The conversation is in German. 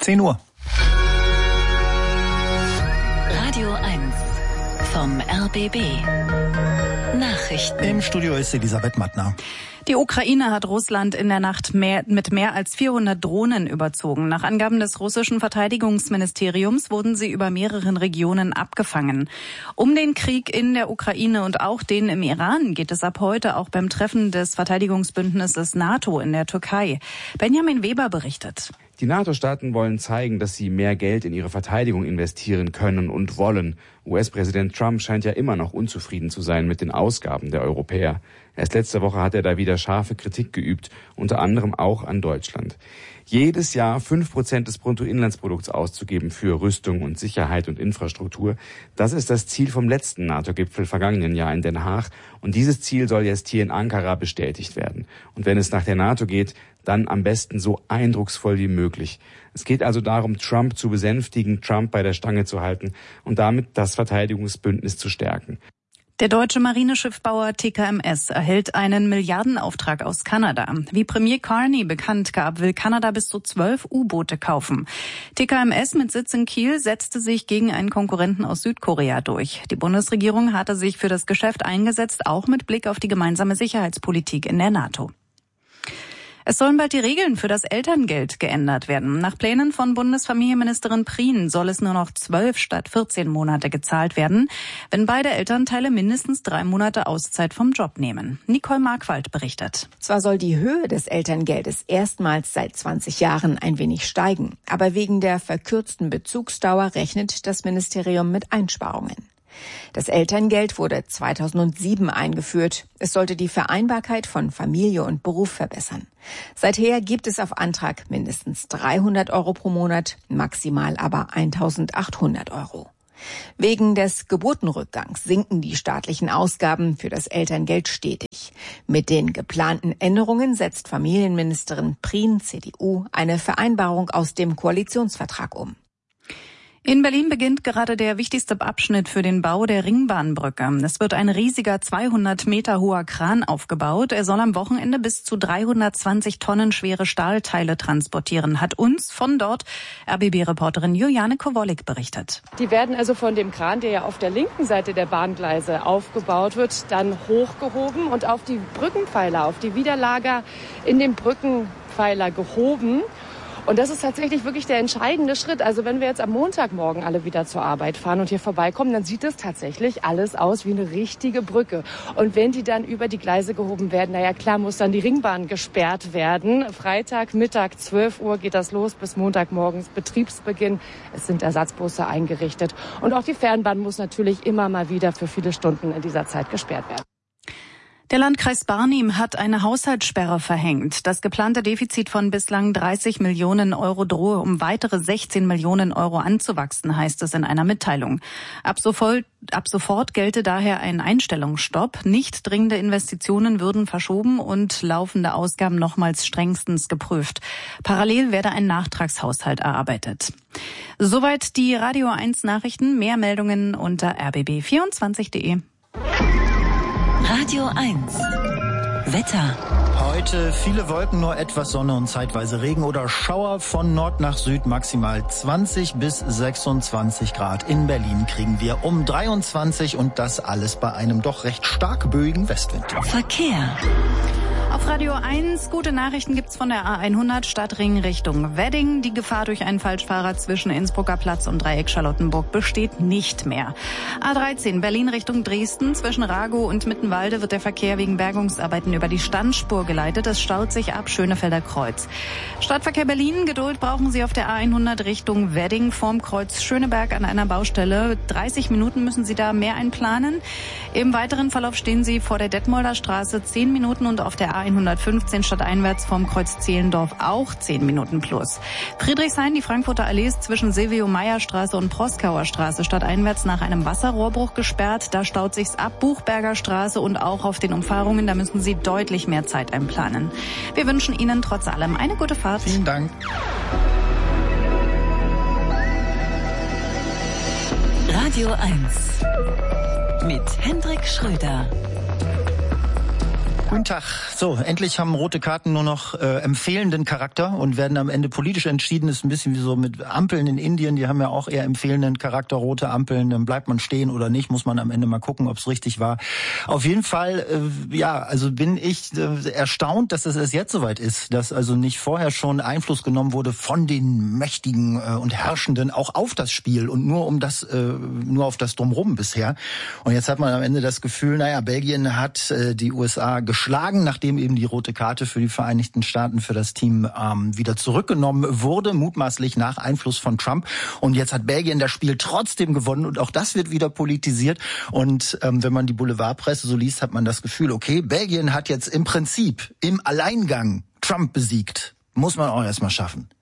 10 Uhr. Radio 1 vom RBB. Nachrichten. Im Studio ist Elisabeth Mattner. Die Ukraine hat Russland in der Nacht mit mehr als 400 Drohnen überzogen. Nach Angaben des russischen Verteidigungsministeriums wurden sie über mehreren Regionen abgefangen. Um den Krieg in der Ukraine und auch den im Iran geht es ab heute auch beim Treffen des Verteidigungsbündnisses NATO in der Türkei. Benjamin Weber berichtet. Die NATO-Staaten wollen zeigen, dass sie mehr Geld in ihre Verteidigung investieren können und wollen. US-Präsident Trump scheint ja immer noch unzufrieden zu sein mit den Ausgaben der Europäer. Erst letzte Woche hat er da wieder scharfe Kritik geübt, unter anderem auch an Deutschland. Jedes Jahr 5% des Bruttoinlandsprodukts auszugeben für Rüstung und Sicherheit und Infrastruktur, das ist das Ziel vom letzten NATO-Gipfel vergangenen Jahr in Den Haag. Und dieses Ziel soll jetzt hier in Ankara bestätigt werden. Und wenn es nach der NATO geht, dann am besten so eindrucksvoll wie möglich. Es geht also darum, Trump zu besänftigen, Trump bei der Stange zu halten und damit das Verteidigungsbündnis zu stärken. Der deutsche Marineschiffbauer TKMS erhält einen Milliardenauftrag aus Kanada. Wie Premier Carney bekannt gab, will Kanada bis zu 12 U-Boote kaufen. TKMS mit Sitz in Kiel setzte sich gegen einen Konkurrenten aus Südkorea durch. Die Bundesregierung hatte sich für das Geschäft eingesetzt, auch mit Blick auf die gemeinsame Sicherheitspolitik in der NATO. Es sollen bald die Regeln für das Elterngeld geändert werden. Nach Plänen von Bundesfamilienministerin Prien soll es nur noch 12 statt 14 Monate gezahlt werden, wenn beide Elternteile mindestens 3 Monate Auszeit vom Job nehmen. Nicole Markwald berichtet. Zwar soll die Höhe des Elterngeldes erstmals seit 20 Jahren ein wenig steigen, aber wegen der verkürzten Bezugsdauer rechnet das Ministerium mit Einsparungen. Das Elterngeld wurde 2007 eingeführt. Es sollte die Vereinbarkeit von Familie und Beruf verbessern. Seither gibt es auf Antrag mindestens 300 Euro pro Monat, maximal aber 1.800 Euro. Wegen des Geburtenrückgangs sinken die staatlichen Ausgaben für das Elterngeld stetig. Mit den geplanten Änderungen setzt Familienministerin Prien, CDU, eine Vereinbarung aus dem Koalitionsvertrag um. In Berlin beginnt gerade der wichtigste Abschnitt für den Bau der Ringbahnbrücke. Es wird ein riesiger 200 Meter hoher Kran aufgebaut. Er soll am Wochenende bis zu 320 Tonnen schwere Stahlteile transportieren, hat uns von dort RBB-Reporterin Juliane Kowalik berichtet. Die werden also von dem Kran, der ja auf der linken Seite der Bahngleise aufgebaut wird, dann hochgehoben und auf die Brückenpfeiler, auf die Widerlager in den Brückenpfeiler gehoben. Und das ist tatsächlich wirklich der entscheidende Schritt. Also wenn wir jetzt am Montagmorgen alle wieder zur Arbeit fahren und hier vorbeikommen, dann sieht es tatsächlich alles aus wie eine richtige Brücke. Und wenn die dann über die Gleise gehoben werden, naja klar, muss dann die Ringbahn gesperrt werden. Freitag, Mittag, 12 Uhr geht das los bis Montagmorgens Betriebsbeginn. Es sind Ersatzbusse eingerichtet. Und auch die Fernbahn muss natürlich immer mal wieder für viele Stunden in dieser Zeit gesperrt werden. Der Landkreis Barnim hat eine Haushaltssperre verhängt. Das geplante Defizit von bislang 30 Millionen Euro drohe um weitere 16 Millionen Euro anzuwachsen, heißt es in einer Mitteilung. Ab sofort gelte daher ein Einstellungsstopp. Nicht dringende Investitionen würden verschoben und laufende Ausgaben nochmals strengstens geprüft. Parallel werde ein Nachtragshaushalt erarbeitet. Soweit die Radio 1 Nachrichten. Mehr Meldungen unter rbb24.de. Radio 1 Wetter. Heute viele Wolken, nur etwas Sonne und zeitweise Regen oder Schauer von Nord nach Süd, maximal 20 bis 26 Grad. In Berlin kriegen wir um 23 und das alles bei einem doch recht stark böigen Westwind. Verkehr. Auf Radio 1 gute Nachrichten gibt's von der A100 Stadtring Richtung Wedding. Die Gefahr durch einen Falschfahrer zwischen Innsbrucker Platz und Dreieck Charlottenburg besteht nicht mehr. A13 Berlin Richtung Dresden. Zwischen Ragow und Mittenwalde wird der Verkehr wegen Bergungsarbeiten über die Standspur geleitet. Es staut sich ab Schönefelder Kreuz. Stadtverkehr Berlin, Geduld brauchen Sie auf der A100 Richtung Wedding vorm Kreuz Schöneberg an einer Baustelle. 30 Minuten müssen Sie da mehr einplanen. Im weiteren Verlauf stehen Sie vor der Detmolder Straße 10 Minuten und auf der A115 stadteinwärts vom Kreuz Zehlendorf auch 10 Minuten plus. Friedrichshain, die Frankfurter Allee ist zwischen Silvio-Meyer-Straße und Proskauer Straße stadteinwärts nach einem Wasserrohrbruch gesperrt. Da staut sich's ab. Buchberger Straße und auch auf den Umfahrungen, da müssen Sie deutlich mehr Zeit einplanen. Wir wünschen Ihnen trotz allem eine gute Fahrt. Vielen Dank. Radio 1 mit Hendrik Schröder. Guten Tag. So, endlich haben rote Karten nur noch empfehlenden Charakter und werden am Ende politisch entschieden. Ist ein bisschen wie so mit Ampeln in Indien. Die haben ja auch eher empfehlenden Charakter, rote Ampeln. Dann bleibt man stehen oder nicht. Muss man am Ende mal gucken, ob es richtig war. Auf jeden Fall, also bin ich erstaunt, dass es erst jetzt soweit ist. Dass also nicht vorher schon Einfluss genommen wurde von den Mächtigen und Herrschenden auch auf das Spiel und nur auf das Drumherum bisher. Und jetzt hat man am Ende das Gefühl, Belgien hat die USA geschlagen, nachdem eben die rote Karte für die Vereinigten Staaten für das Team wieder zurückgenommen wurde, mutmaßlich nach Einfluss von Trump. Und jetzt hat Belgien das Spiel trotzdem gewonnen und auch das wird wieder politisiert. Und wenn man die Boulevardpresse so liest, hat man das Gefühl, okay, Belgien hat jetzt im Prinzip im Alleingang Trump besiegt. Muss man auch erstmal schaffen.